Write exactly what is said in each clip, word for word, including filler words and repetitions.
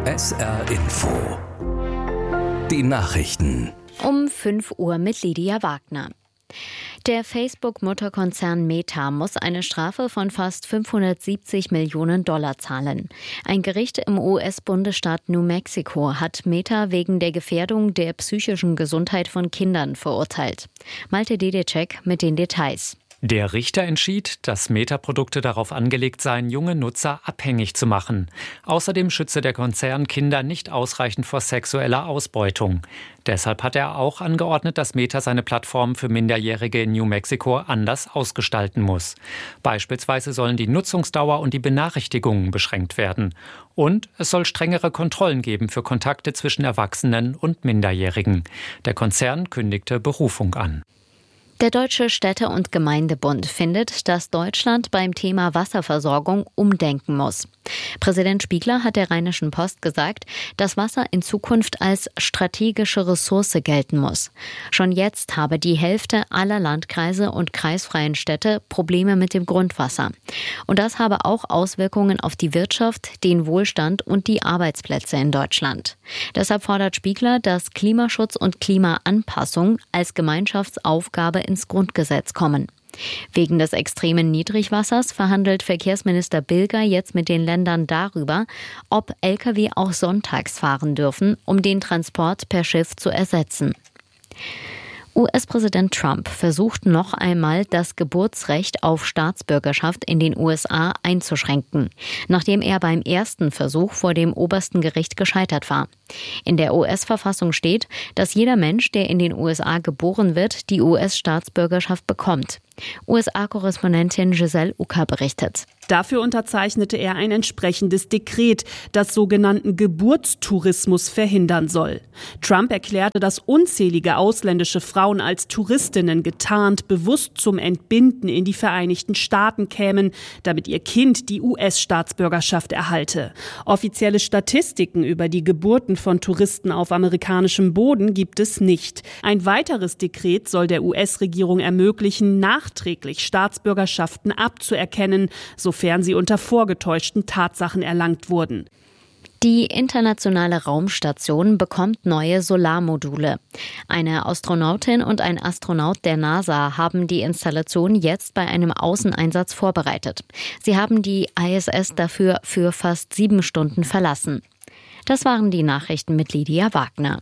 S R Info. Die Nachrichten. Um fünf Uhr mit Lydia Wagner. Der Facebook-Mutterkonzern Meta muss eine Strafe von fast fünfhundertsiebzig Millionen Dollar zahlen. Ein Gericht im U S-Bundesstaat New Mexico hat Meta wegen der Gefährdung der psychischen Gesundheit von Kindern verurteilt. Malte Dedecek mit den Details. Der Richter entschied, dass Meta-Produkte darauf angelegt seien, junge Nutzer abhängig zu machen. Außerdem schütze der Konzern Kinder nicht ausreichend vor sexueller Ausbeutung. Deshalb hat er auch angeordnet, dass Meta seine Plattform für Minderjährige in New Mexico anders ausgestalten muss. Beispielsweise sollen die Nutzungsdauer und die Benachrichtigungen beschränkt werden. Und es soll strengere Kontrollen geben für Kontakte zwischen Erwachsenen und Minderjährigen. Der Konzern kündigte Berufung an. Der Deutsche Städte- und Gemeindebund findet, dass Deutschland beim Thema Wasserversorgung umdenken muss. Präsident Spiegler hat der Rheinischen Post gesagt, dass Wasser in Zukunft als strategische Ressource gelten muss. Schon jetzt habe die Hälfte aller Landkreise und kreisfreien Städte Probleme mit dem Grundwasser. Und das habe auch Auswirkungen auf die Wirtschaft, den Wohlstand und die Arbeitsplätze in Deutschland. Deshalb fordert Spiegler, dass Klimaschutz und Klimaanpassung als Gemeinschaftsaufgabe ins Grundgesetz kommen. Wegen des extremen Niedrigwassers verhandelt Verkehrsminister Bilger jetzt mit den Ländern darüber, ob L K W auch sonntags fahren dürfen, um den Transport per Schiff zu ersetzen. U S-Präsident Trump versucht noch einmal, das Geburtsrecht auf Staatsbürgerschaft in den U S A einzuschränken, nachdem er beim ersten Versuch vor dem obersten Gericht gescheitert war. In der U S-Verfassung steht, dass jeder Mensch, der in den U S A geboren wird, die U S-Staatsbürgerschaft bekommt. U S A-Korrespondentin Giselle Ucker berichtet. Dafür unterzeichnete er ein entsprechendes Dekret, das sogenannten Geburtstourismus verhindern soll. Trump erklärte, dass unzählige ausländische Frauen als Touristinnen getarnt bewusst zum Entbinden in die Vereinigten Staaten kämen, damit ihr Kind die U S-Staatsbürgerschaft erhalte. Offizielle Statistiken über die Geburten von Touristen auf amerikanischem Boden gibt es nicht. Ein weiteres Dekret soll der U S-Regierung ermöglichen, nachträglich Staatsbürgerschaften abzuerkennen, sofern sie unter vorgetäuschten Tatsachen erlangt wurden. Die internationale Raumstation bekommt neue Solarmodule. Eine Astronautin und ein Astronaut der NASA haben die Installation jetzt bei einem Außeneinsatz vorbereitet. Sie haben die I S S dafür für fast sieben Stunden verlassen. Das waren die Nachrichten mit Lydia Wagner.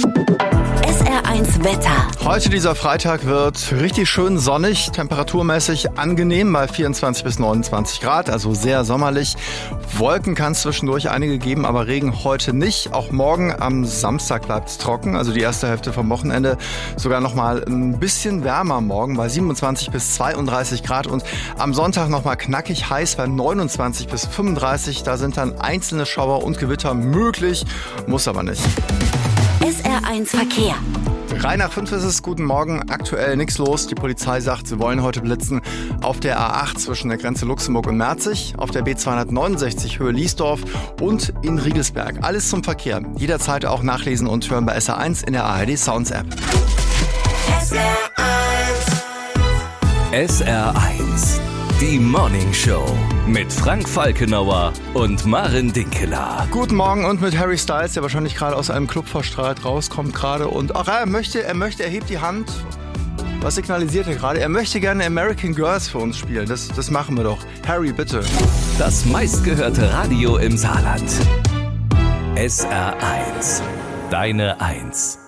S R eins Wetter. Heute dieser Freitag wird richtig schön sonnig, temperaturmäßig angenehm bei vierundzwanzig bis neunundzwanzig Grad, also sehr sommerlich. Wolken kann es zwischendurch einige geben, aber Regen heute nicht. Auch morgen am Samstag bleibt es trocken, also die erste Hälfte vom Wochenende sogar noch mal ein bisschen wärmer morgen bei siebenundzwanzig bis zweiunddreißig Grad und am Sonntag noch mal knackig heiß bei neunundzwanzig bis fünfunddreißig. Da sind dann einzelne Schauer und Gewitter möglich, muss aber nicht. S R eins Verkehr. Drei nach fünf ist es, guten Morgen, aktuell nichts los. Die Polizei sagt, sie wollen heute blitzen auf der A acht zwischen der Grenze Luxemburg und Merzig, auf der B zweihundertneunundsechzig Höhe Liesdorf und in Riedelsberg. Alles zum Verkehr. Jederzeit auch nachlesen und hören bei S R eins in der A R D Sounds App. S R eins. S R eins. Die Morning Show mit Frank Falkenauer und Maren Dinkeler. Guten Morgen und mit Harry Styles, der wahrscheinlich gerade aus einem Club verstrahlt rauskommt gerade und ach, er möchte, er möchte, er hebt die Hand. Was signalisiert er gerade? Er möchte gerne American Girls für uns spielen. Das, das machen wir doch. Harry, bitte. Das meistgehörte Radio im Saarland. S R eins. Deine Eins.